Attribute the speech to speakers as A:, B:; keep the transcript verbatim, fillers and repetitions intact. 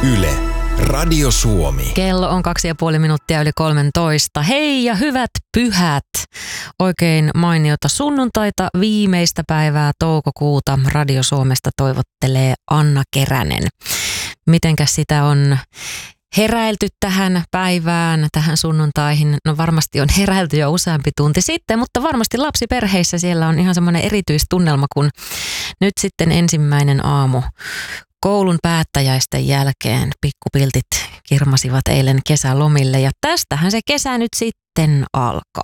A: Yle, Radio Suomi.
B: Kello on kaksi ja puoli minuuttia yli kolmentoista. Hei ja hyvät pyhät! Oikein mainiota sunnuntaita, viimeistä päivää toukokuuta. Radio Suomesta toivottelee Anna Keränen. Mitenkäs sitä on heräilty tähän päivään, tähän sunnuntaihin? No varmasti on heräilty jo useampi tunti sitten, mutta varmasti lapsiperheissä siellä on ihan semmoinen erityistunnelma, kun nyt sitten ensimmäinen aamu koulun päättäjäisten jälkeen pikkupiltit kirmasivat eilen kesälomille ja tästähän se kesä nyt sitten alkaa.